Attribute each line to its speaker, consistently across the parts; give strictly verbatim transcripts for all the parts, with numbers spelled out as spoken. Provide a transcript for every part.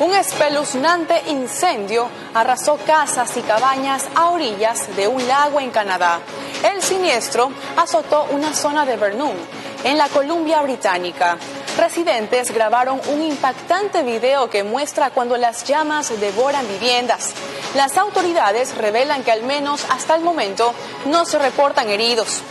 Speaker 1: Un espeluznante incendio arrasó casas y cabañas a orillas de un lago en Canadá. El siniestro azotó una zona de Vernon, en la Columbia Británica. Residentes grabaron un impactante video que muestra cuando las llamas devoran viviendas. Las autoridades revelan que al menos hasta el momento no se reportan heridos.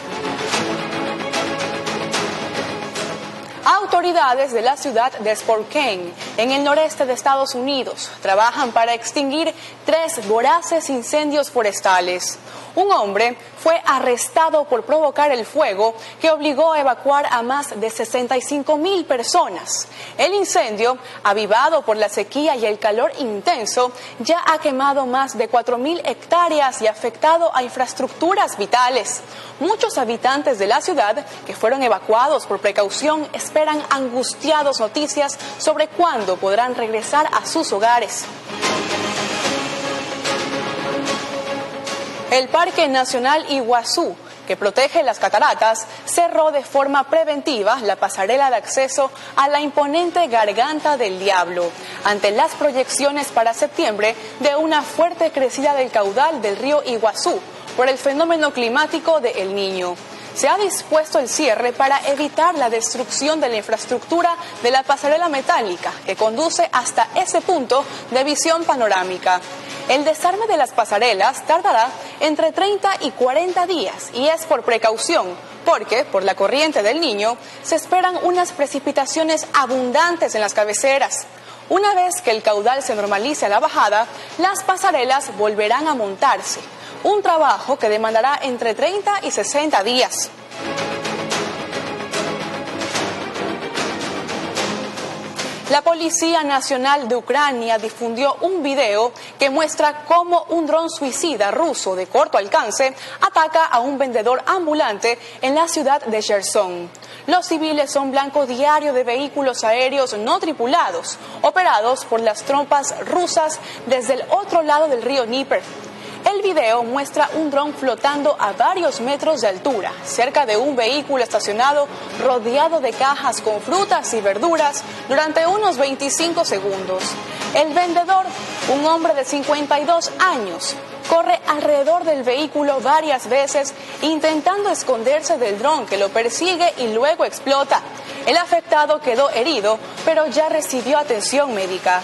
Speaker 1: Autoridades de la ciudad de Spokane, en el noreste de Estados Unidos, trabajan para extinguir tres voraces incendios forestales. Un hombre fue arrestado por provocar el fuego que obligó a evacuar a más de sesenta y cinco mil personas. El incendio, avivado por la sequía y el calor intenso, ya ha quemado más de cuatro mil hectáreas y afectado a infraestructuras vitales. Muchos habitantes de la ciudad que fueron evacuados por precaución esperan angustiados noticias sobre cuándo podrán regresar a sus hogares. El Parque Nacional Iguazú, que protege las cataratas, cerró de forma preventiva la pasarela de acceso a la imponente Garganta del Diablo, ante las proyecciones para septiembre de una fuerte crecida del caudal del río Iguazú por el fenómeno climático de El Niño. Se ha dispuesto el cierre para evitar la destrucción de la infraestructura de la pasarela metálica que conduce hasta ese punto de visión panorámica. El desarme de las pasarelas tardará entre treinta y cuarenta días y es por precaución, porque por la corriente del Niño se esperan unas precipitaciones abundantes en las cabeceras. Una vez que el caudal se normalice a la bajada, las pasarelas volverán a montarse, un trabajo que demandará entre treinta y sesenta días. La Policía Nacional de Ucrania difundió un video que muestra cómo un dron suicida ruso de corto alcance ataca a un vendedor ambulante en la ciudad de Cherson. Los civiles son blanco diario de vehículos aéreos no tripulados, operados por las tropas rusas desde el otro lado del río Dnieper. El video muestra un dron flotando a varios metros de altura, cerca de un vehículo estacionado rodeado de cajas con frutas y verduras durante unos veinticinco segundos. El vendedor, un hombre de cincuenta y dos años, corre alrededor del vehículo varias veces intentando esconderse del dron que lo persigue y luego explota. El afectado quedó herido, pero ya recibió atención médica.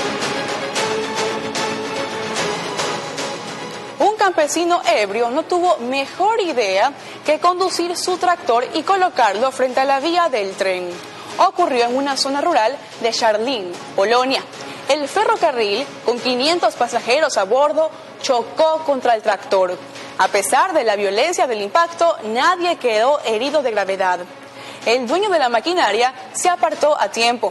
Speaker 1: Un campesino ebrio no tuvo mejor idea que conducir su tractor y colocarlo frente a la vía del tren. Ocurrió en una zona rural de Charlin, Polonia. El ferrocarril, con quinientos pasajeros a bordo, chocó contra el tractor. A pesar de la violencia del impacto, nadie quedó herido de gravedad. El dueño de la maquinaria se apartó a tiempo.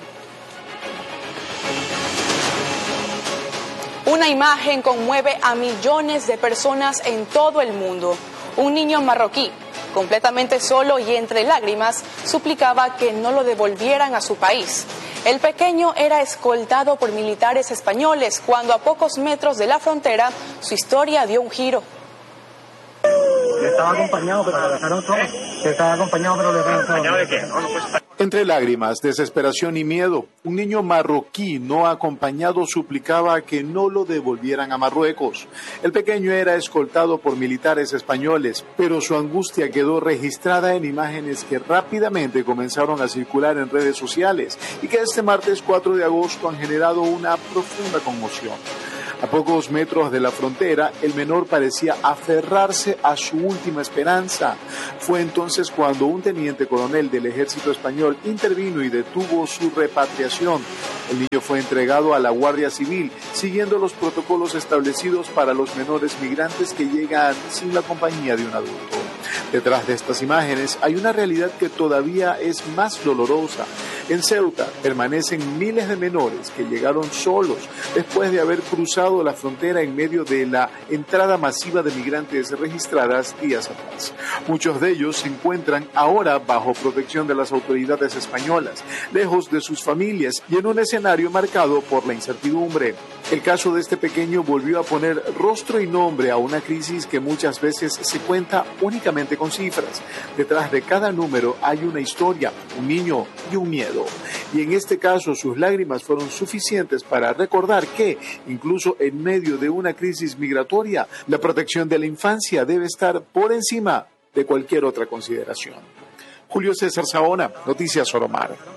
Speaker 1: Una imagen conmueve a millones de personas en todo el mundo. Un niño marroquí, completamente solo y entre lágrimas, suplicaba que no lo devolvieran a su país. El pequeño era escoltado por militares españoles cuando a pocos metros de la frontera su historia dio un giro.
Speaker 2: Estaba acompañado, pero le dejaron solo. Estaba acompañado, pero le dejaron solo. ¿Acompañado de qué? No, no puede...
Speaker 3: Entre lágrimas, desesperación y miedo, un niño marroquí no acompañado suplicaba que no lo devolvieran a Marruecos. El pequeño era escoltado por militares españoles, pero su angustia quedó registrada en imágenes que rápidamente comenzaron a circular en redes sociales y que este martes cuatro de agosto han generado una profunda conmoción. A pocos metros de la frontera, el menor parecía aferrarse a su última esperanza. Fue entonces cuando un teniente coronel del ejército español intervino y detuvo su repatriación. El niño fue entregado a la Guardia Civil, siguiendo los protocolos establecidos para los menores migrantes que llegan sin la compañía de un adulto. Detrás de estas imágenes hay una realidad que todavía es más dolorosa. En Ceuta permanecen miles de menores que llegaron solos después de haber cruzado la frontera en medio de la entrada masiva de migrantes registradas días atrás. Muchos de ellos se encuentran ahora bajo protección de las autoridades españolas, lejos de sus familias y en un escenario marcado por la incertidumbre. El caso de este pequeño volvió a poner rostro y nombre a una crisis que muchas veces se cuenta únicamente con cifras. Detrás de cada número hay una historia, un niño y un miedo. miedo. Y en este caso sus lágrimas fueron suficientes para recordar que, incluso en medio de una crisis migratoria, la protección de la infancia debe estar por encima de cualquier otra consideración. Julio César Saona, Noticias Soromar.